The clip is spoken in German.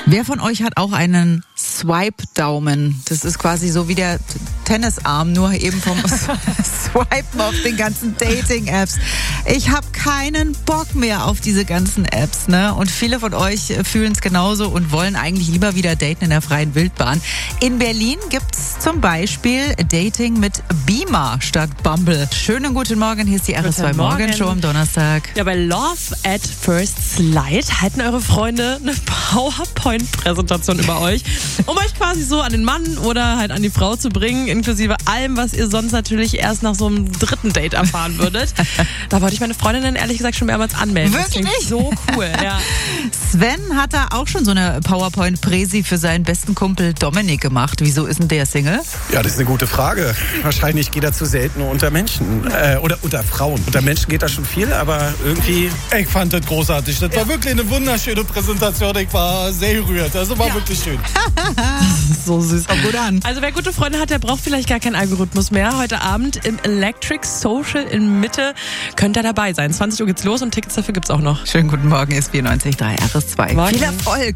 Wer von euch hat auch einen Swipe-Daumen? Das ist quasi so wie der Tennisarm, nur eben vom Swipen auf den ganzen Dating-Apps. Ich habe keinen Bock mehr auf diese ganzen Apps, ne? Und viele von euch fühlen es genauso und wollen eigentlich lieber wieder daten in der freien Wildbahn. In Berlin gibt's zum Beispiel Dating mit Beamer statt Bumble. Schönen guten Morgen, hier ist die RS2 Morgenshow am Donnerstag. Ja, bei Love at First Slide halten eure Freunde eine PowerPoint-Präsentation über euch, um euch quasi so an den Mann oder halt an die Frau zu bringen, inklusive allem, was ihr sonst natürlich erst nach so einem dritten Date erfahren würdet. Da wollte ich meine Freundinnen ehrlich gesagt schon mehrmals anmelden. Wirklich? Das klingt so cool, ja. Sven hat da auch schon so eine PowerPoint-Präsi für seinen besten Kumpel Dominik gemacht. Wieso ist denn der Single? Ja, das ist eine gute Frage. Wahrscheinlich geht er zu selten unter Menschen. Oder unter Frauen. Unter Menschen geht da schon viel, aber irgendwie... Ich fand das großartig. Das war wirklich eine wunderschöne Präsentation. Ich war sehr gerührt. Also war wirklich schön. So süß. Kommt gut an. Also wer gute Freunde hat, der braucht vielleicht gar keinen Algorithmus mehr. Heute Abend im Electric Social in Mitte könnt ihr dabei sein. 20 Uhr geht's los und Tickets dafür gibt's auch noch. Schönen guten Morgen, ist 94.3 RS2. Morgen. Viel Erfolg.